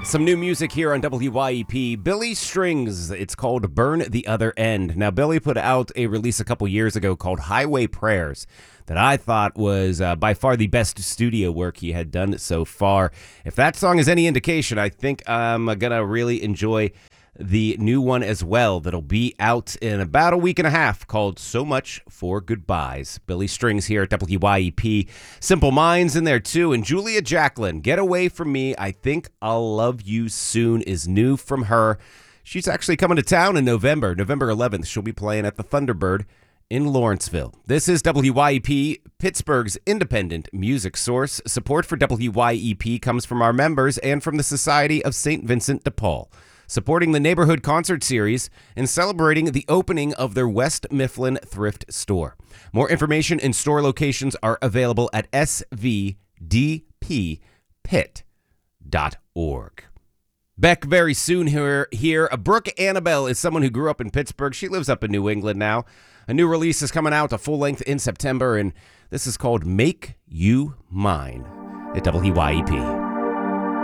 Some new music here on WYEP. Billy Strings. It's called Burn the Other End. Now, Billy put out a release a couple years ago called Highway Prayers that I thought was by far the best studio work he had done so far. If that song is any indication, I think I'm going to really enjoy the new one as well that'll be out in about a week and a half called So Much for Goodbyes. Billy Strings here at WYEP. Simple Minds in there too. And Julia Jacklin, Get Away From Me, I Think I'll Love You Soon is new from her. She's actually coming to town in November 11th. She'll be playing at the Thunderbird in Lawrenceville. This is WYEP, Pittsburgh's independent music source. Support for WYEP comes from our members and from the Society of St. Vincent de Paul, supporting the Neighborhood Concert Series and celebrating the opening of their West Mifflin thrift store. More information and store locations are available at svdppit.org. Back very soon here. Brooke Annabelle is someone who grew up in Pittsburgh. She lives up in New England now. A new release is coming out, a full length in September, and this is called Make You Mine at WYEP.